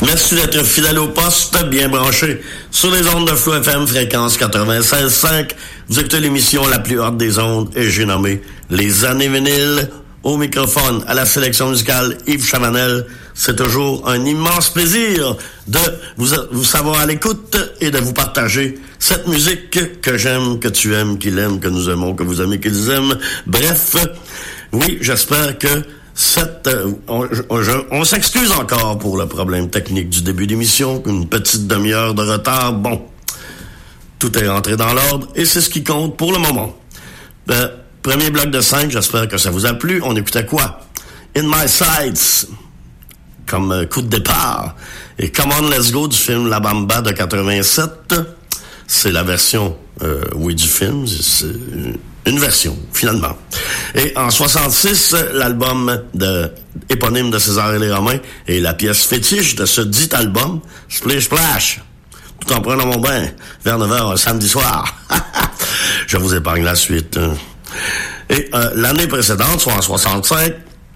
Merci d'être fidèle au poste, bien branché sur les ondes de Flow FM, fréquence 96.5. Vous écoutez l'émission la plus haute des ondes et j'ai nommé Les Années Vinyles. Au microphone, à la sélection musicale, Yves Chavanel. C'est toujours un immense plaisir de vous savoir à l'écoute et de vous partager cette musique que j'aime, que tu aimes, qu'il aime, que nous aimons, que vous aimez, qu'ils aiment. Bref, oui, j'espère que on s'excuse encore pour le problème technique du début d'émission, une petite demi-heure de retard. Bon, tout est rentré dans l'ordre et c'est ce qui compte pour le moment. Premier bloc de 5, j'espère que ça vous a plu. On écoutait quoi? In My Sights, comme coup de départ. Et Come On Let's Go du film La Bamba de 87. C'est la version, du film. C'est une version, finalement. Et en 66, l'album éponyme de César et les Romains et la pièce fétiche de ce dit album, Splish Splash. Tout en prenant mon bain, vers 9h un samedi soir. Je vous épargne la suite. Et l'année précédente, soit en 65,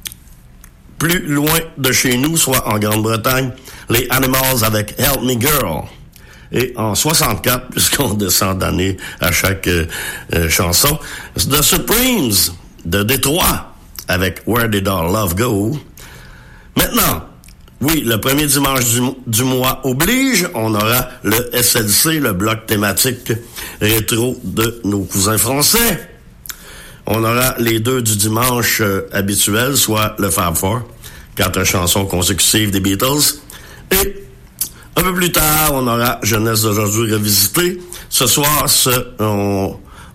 plus loin de chez nous, soit en Grande-Bretagne, les Animals avec Help Me Girl. Et en 64, puisqu'on descend d'année à chaque chanson, The Supremes de Détroit avec Where Did Our Love Go. Maintenant, oui, le premier dimanche du mois oblige, on aura le SLC, le bloc thématique rétro de nos cousins français. On aura les deux du dimanche habituel, soit le Fab Four, 4 chansons consécutives des Beatles. Et un peu plus tard, on aura Jeunesse d'aujourd'hui revisitée. Ce soir, on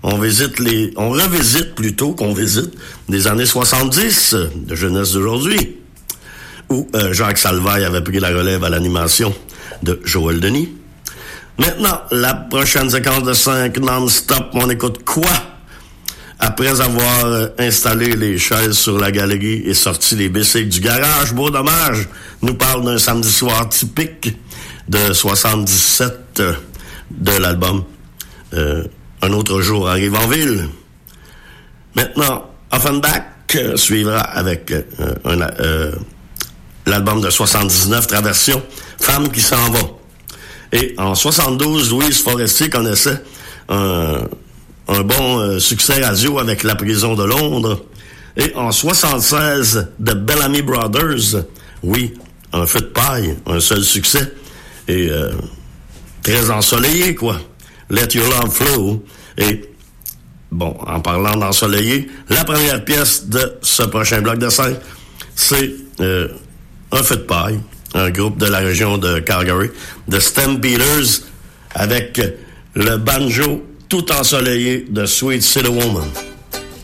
revisite plutôt qu'on visite les années 70 de Jeunesse d'aujourd'hui, où Jacques Salvaille avait pris la relève à l'animation de Joël Denis. Maintenant, la prochaine séquence de 5 non-stop, on écoute quoi? Après avoir installé les chaises sur la galerie et sorti les bicycles du garage, beau dommage, nous parle d'un samedi soir typique de 77 de l'album Un autre jour arrive en ville. Maintenant, Offenbach suivra avec l'album de 79, Traversion, Femme qui s'en va. Et en 72, Louise Forestier connaissait un bon succès radio avec La prison de Londres. Et en 76, The Bellamy Brothers, oui, un feu de paille, un seul succès, et très ensoleillé, quoi. Let Your Love Flow. Et, bon, en parlant d'ensoleillé, la première pièce de ce prochain bloc de 5, c'est un feu de paille, un groupe de la région de Calgary, The Stampeders, avec le banjo tout ensoleillé de Sweet City Woman.